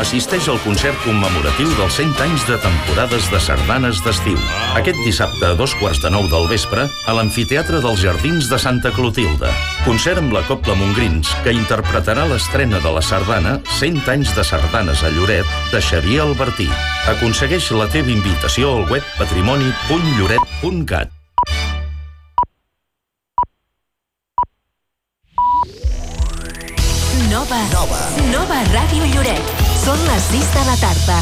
Assisteix al concert commemoratiu dels 100 anys de temporades de sardanes d'estiu. Aquest dissabte a 2:15 del vespre a l'Amfiteatre dels Jardins de Santa Clotilde. Concert amb la Cobla Montgrins, que interpretarà l'estrena de la sardana 100 anys de sardanes a Lloret de Xavier Albertí. Aconsegueix la teva invitació al web patrimoni.lloret.cat. Nova Ràdio Lloret. Són les 6 de la tarda.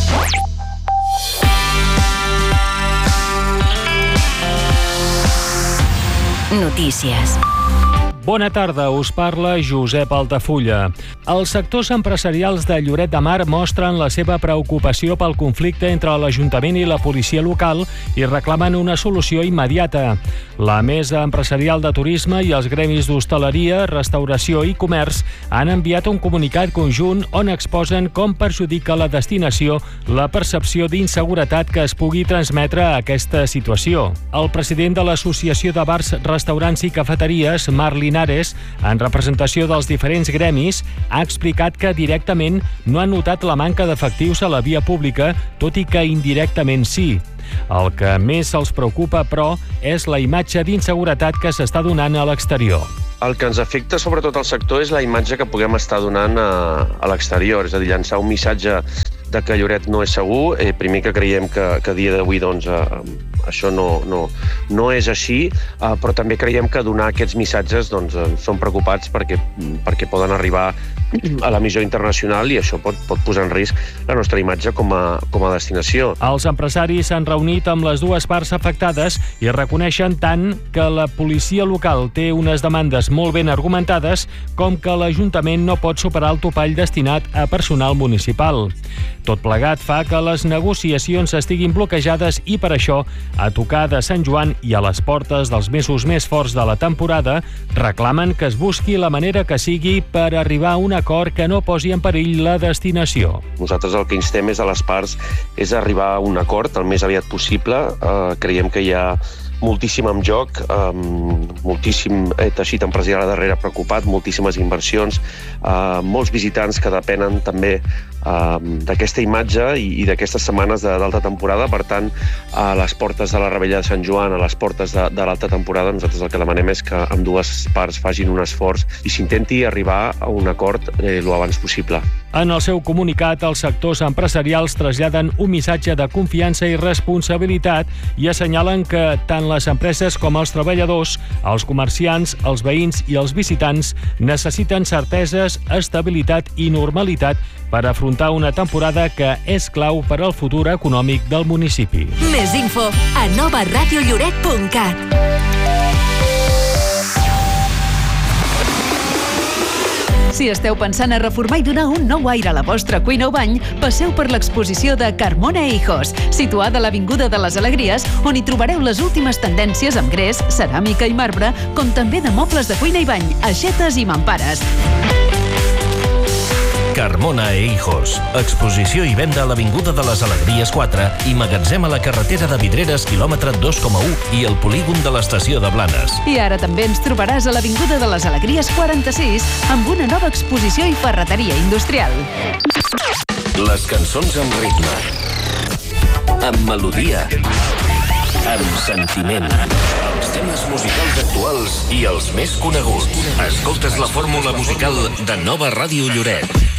Notícies. Bona tarda, us parla Josep Altafulla. Els sectors empresarials de Lloret de Mar mostren la seva preocupació pel conflicte entre l'Ajuntament i la policia local i reclamen una solució immediata. La Mesa Empresarial de Turisme i els gremis d'hostaleria, restauració i comerç han enviat un comunicat conjunt on exposen com perjudica la destinació la percepció d'inseguretat que es pugui transmetre a aquesta situació. El president de l'Associació de Bars, Restaurants i Cafeteries, Marc Linares, en representació dels diferents gremis, ha explicat que directament no han notat la manca d'efectius a la via pública, tot i que indirectament sí. El que més els preocupa, però, és la imatge d'inseguretat que s'està donant a l'exterior. El que ens afecta sobretot al sector és la imatge que puguem estar donant a l'exterior, és a dir, llançar un missatge de que Lloret no és segur. Primer que creiem que a dia d'avui doncs, això no és així, però també creiem que donar aquests missatges doncs, són preocupats perquè poden arribar a l'emissió internacional i això pot posar en risc la nostra imatge com a destinació. Els empresaris s'han reunit amb les dues parts afectades i reconeixen tant que la policia local té unes demandes molt ben argumentades com que l'Ajuntament no pot superar el topall destinat a personal municipal. Tot plegat fa que les negociacions estiguin bloquejades i per això, a tocar de Sant Joan i a les portes dels mesos més forts de la temporada, reclamen que es busqui la manera que sigui per arribar a un acord que no posi en perill la destinació. Nosaltres el que instem és a les parts és arribar a un acord el més aviat possible. Creiem que hi ha moltíssim en joc, moltíssim teixit empresarial darrere preocupat, moltíssimes inversions, molts visitants que depenen també d'aquesta imatge i d'aquestes setmanes d'alta temporada. Per tant, a les portes de la Revetlla de Sant Joan, a les portes de l'alta temporada, nosaltres el que demanem és que ambdues parts facin un esforç i s'intenti arribar a un acord lo abans possible. En el seu comunicat, els sectors empresarials traslladen un missatge de confiança i responsabilitat i assenyalen que tant les empreses com els treballadors, els comerciants, els veïns i els visitants necessiten certeses, estabilitat i normalitat per afrontar una temporada que és clau per al futur econòmic del municipi. Més info a novaradiolloret.cat. Si esteu pensant a reformar i donar un nou aire a la vostra cuina o bany, passeu per l'exposició de Carmona e Hijos, situada a l'Avinguda de les Alegries, on hi trobareu les últimes tendències amb gres, ceràmica i marbre, com també de mobles de cuina i bany, aixetes i mampares. Carmona e Hijos. Exposició i venda a l'Avinguda de les Alegries 4 i magatzem a la carretera de Vidreres, quilòmetre 2,1 i el polígon de l'estació de Blanes. I ara també ens trobaràs a l'Avinguda de les Alegries 46 amb una nova exposició i ferreteria industrial. Les cançons amb ritme, amb melodia, amb sentiment. Els temes musicals actuals i els més coneguts. Escoltes la fórmula musical de Nova Ràdio Lloret.